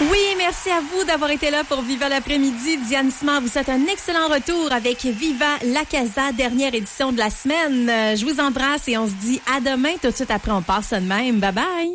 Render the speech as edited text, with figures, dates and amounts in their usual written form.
Oui, merci à vous d'avoir été là pour Viva l'après-midi. Diane Simard vous souhaite un excellent retour avec Viva la Casa, dernière édition de la semaine. Je vous embrasse et on se dit à demain. Tout de suite après, on passe ça de même. Bye bye.